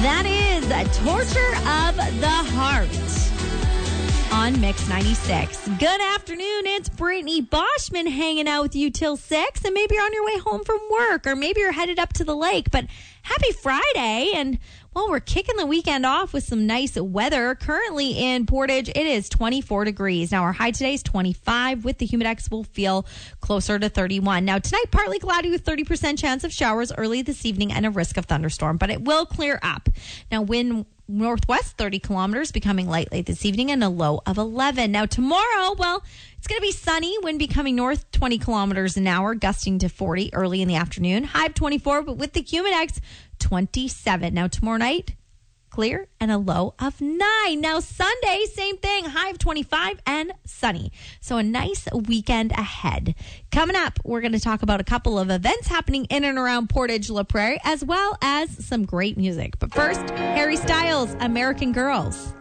That is Torture of the Heart on Mix 96. Good afternoon. It's Brittany Boschman hanging out with you till 6. And maybe you're on your way home from work, or maybe you're headed up to the lake. But happy Friday. And, well, we're kicking the weekend off with some nice weather. Currently in Portage, it is 24 degrees. Now, our high today is 25. With the Humidex, we'll feel closer to 31. Now, tonight, partly cloudy with 30% chance of showers early this evening and a risk of thunderstorm. But it will clear up. Now, wind northwest 30 kilometers, becoming light late this evening, and a low of 11. Now, tomorrow, well, it's going to be sunny, wind becoming north 20 kilometers an hour, gusting to 40 early in the afternoon. High of 24, but with the Humidex, 27. Now, tomorrow night, clear and a low of 9. Now, Sunday, same thing, high of 25 and sunny. So a nice weekend ahead. Coming up, we're going to talk about a couple of events happening in and around Portage La Prairie, as well as some great music. But first, Harry Styles, American Girls.